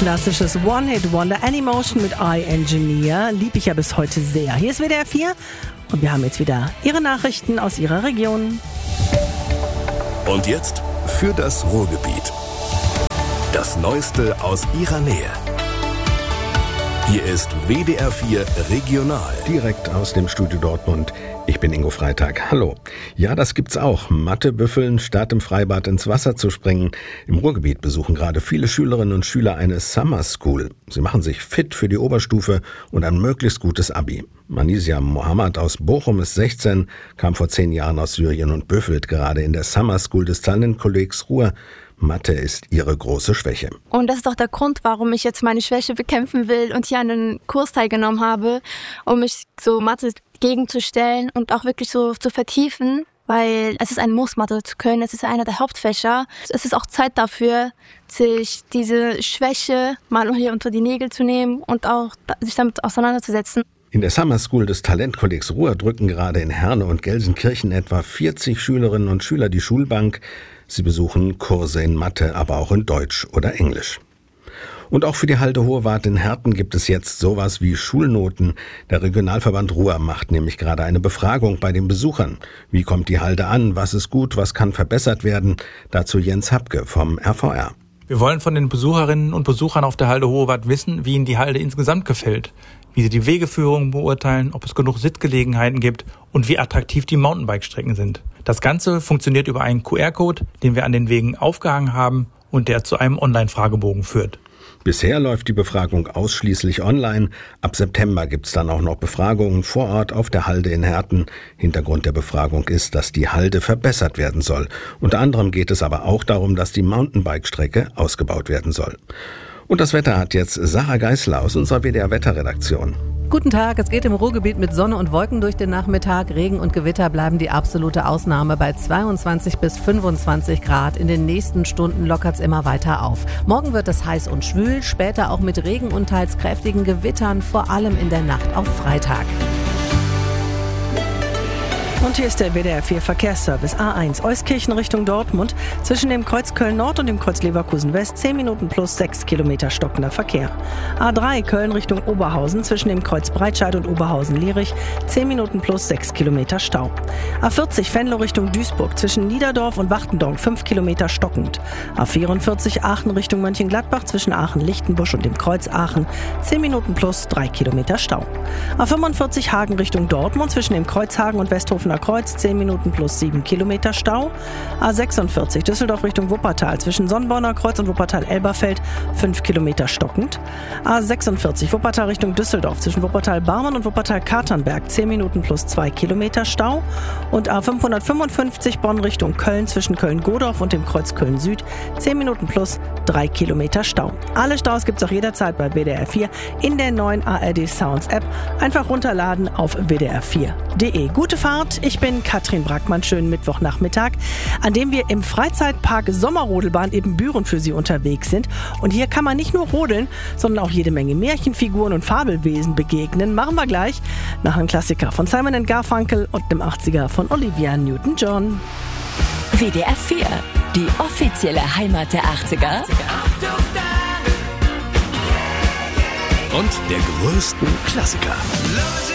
Klassisches One-Hit-Wonder, Anymotion mit iEngineer. Lieb ich ja bis heute sehr. Hier ist WDR 4 und wir haben jetzt wieder Ihre Nachrichten aus Ihrer Region. Und jetzt für das Ruhrgebiet. Das Neueste aus Ihrer Nähe. Hier ist WDR 4 Regional. Direkt aus dem Studio Dortmund. Ich bin Ingo Freitag. Hallo. Ja, das gibt's auch. Mathebüffeln statt im Freibad ins Wasser zu springen. Im Ruhrgebiet besuchen gerade viele Schülerinnen und Schüler eine Summer School. Sie machen sich fit für die Oberstufe und ein möglichst gutes Abi. Manisia Mohammed aus Bochum ist 16, kam vor 10 Jahren aus Syrien und büffelt gerade in der Summer School des Talentkollegs Ruhr. Mathe ist ihre große Schwäche. Und das ist auch der Grund, warum ich jetzt meine Schwäche bekämpfen will und hier an den Kurs teilgenommen habe, um mich so Mathe gegenzustellen und auch wirklich so zu vertiefen, weil es ist ein Muss, Mathe zu können. Es ist einer der Hauptfächer. Es ist auch Zeit dafür, sich diese Schwäche mal hier unter die Nägel zu nehmen und auch sich damit auseinanderzusetzen. In der Summer School des Talentkollegs Ruhr drücken gerade in Herne und Gelsenkirchen etwa 40 Schülerinnen und Schüler die Schulbank. Sie besuchen Kurse in Mathe, aber auch in Deutsch oder Englisch. Und auch für die Halde Hohewart in Herten gibt es jetzt sowas wie Schulnoten. Der Regionalverband Ruhr macht nämlich gerade eine Befragung bei den Besuchern. Wie kommt die Halde an? Was ist gut? Was kann verbessert werden? Dazu Jens Hapke vom RVR. Wir wollen von den Besucherinnen und Besuchern auf der Halde Hohewart wissen, wie ihnen die Halde insgesamt gefällt, wie sie die Wegeführung beurteilen, ob es genug Sitzgelegenheiten gibt und wie attraktiv die Mountainbike-Strecken sind. Das Ganze funktioniert über einen QR-Code, den wir an den Wegen aufgehangen haben und der zu einem Online-Fragebogen führt. Bisher läuft die Befragung ausschließlich online. Ab September gibt es dann auch noch Befragungen vor Ort auf der Halde in Herten. Hintergrund der Befragung ist, dass die Halde verbessert werden soll. Unter anderem geht es aber auch darum, dass die Mountainbike-Strecke ausgebaut werden soll. Und das Wetter hat jetzt Sarah Geisler aus unserer WDR-Wetterredaktion. Guten Tag, es geht im Ruhrgebiet mit Sonne und Wolken durch den Nachmittag. Regen und Gewitter bleiben die absolute Ausnahme bei 22 bis 25 Grad. In den nächsten Stunden lockert es immer weiter auf. Morgen wird es heiß und schwül, später auch mit Regen und teils kräftigen Gewittern, vor allem in der Nacht auf Freitag. Und hier ist der WDR 4 Verkehrsservice A1 Euskirchen Richtung Dortmund. Zwischen dem Kreuz Köln Nord und dem Kreuz Leverkusen West 10 Minuten plus 6 Kilometer stockender Verkehr. A3 Köln Richtung Oberhausen zwischen dem Kreuz Breitscheid und Oberhausen-Lierich 10 Minuten plus 6 Kilometer Stau. A40 Venlo Richtung Duisburg zwischen Niederdorf und Wachtendorf 5 Kilometer stockend. A44 Aachen Richtung Mönchengladbach zwischen Aachen-Lichtenbusch und dem Kreuz Aachen 10 Minuten plus 3 Kilometer Stau. A45 Hagen Richtung Dortmund zwischen dem Kreuzhagen und Westhofener Kreuz 10 Minuten plus 7 Kilometer Stau. A46 Düsseldorf Richtung Wuppertal zwischen Sonnborner Kreuz und Wuppertal-Elberfeld 5 Kilometer stockend. A46 Wuppertal Richtung Düsseldorf zwischen Wuppertal-Barmen und Wuppertal-Katernberg 10 Minuten plus 2 Kilometer Stau. Und A555 Bonn Richtung Köln zwischen Köln-Godorf und dem Kreuz Köln-Süd 10 Minuten plus 3 Kilometer Stau. Alle Staus gibt es auch jederzeit bei WDR 4 in der neuen ARD Sounds App. Einfach runterladen auf wdr4.de. Gute Fahrt! Ich bin Katrin Brackmann. Schönen Mittwochnachmittag, an dem wir im Freizeitpark Sommerrodelbahn Ebenbüren für Sie unterwegs sind. Und hier kann man nicht nur rodeln, sondern auch jede Menge Märchenfiguren und Fabelwesen begegnen. Machen wir gleich nach einem Klassiker von Simon & Garfunkel und einem 80er von Olivia Newton-John. WDR 4, die offizielle Heimat der 80er. Und der größten Klassiker.